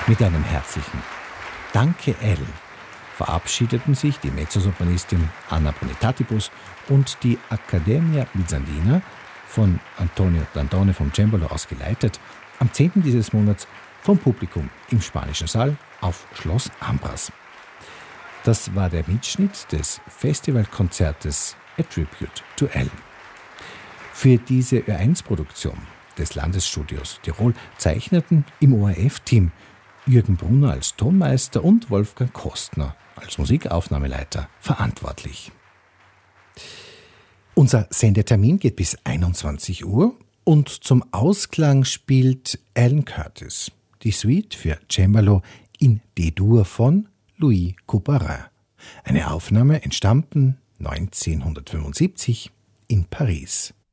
Mit einem herzlichen Danke, Elle verabschiedeten sich die Mezzosopranistin Anna Bonitatibus und die Accademia Bizantina, von Antonio Dandone vom Cembalo aus geleitet, am 10. dieses Monats vom Publikum im Spanischen Saal auf Schloss Ambras. Das war der Mitschnitt des Festivalkonzertes A Tribute to Elle. Für diese Ö1-Produktion des Landesstudios Tirol zeichneten im ORF-Team Jürgen Brunner als Tonmeister und Wolfgang Kostner als Musikaufnahmeleiter verantwortlich. Unser Sendetermin geht bis 21 Uhr und zum Ausklang spielt Alan Curtis die Suite für Cembalo in D-Dur von Louis Couperin. Eine Aufnahme entstammten 1975 in Paris.